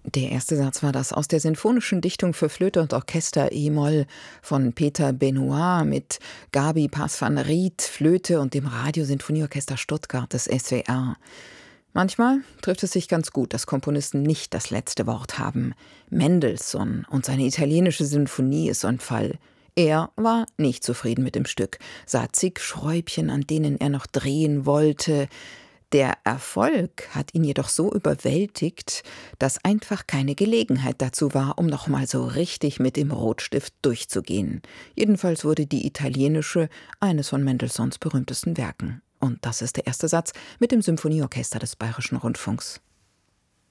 Der erste Satz war das aus der Sinfonischen Dichtung für Flöte und Orchester E-Moll von Peter Benoit mit Gabi Paes van Riet, Flöte und dem Radiosinfonieorchester Stuttgart des SWR. Manchmal trifft es sich ganz gut, dass Komponisten nicht das letzte Wort haben. Mendelssohn und seine italienische Sinfonie ist so ein Fall. Er war nicht zufrieden mit dem Stück, sah zig Schräubchen, an denen er noch drehen wollte. Der Erfolg hat ihn jedoch so überwältigt, dass einfach keine Gelegenheit dazu war, um noch mal so richtig mit dem Rotstift durchzugehen. Jedenfalls wurde die italienische eines von Mendelssohns berühmtesten Werken. Und das ist der erste Satz mit dem Symphonieorchester des Bayerischen Rundfunks.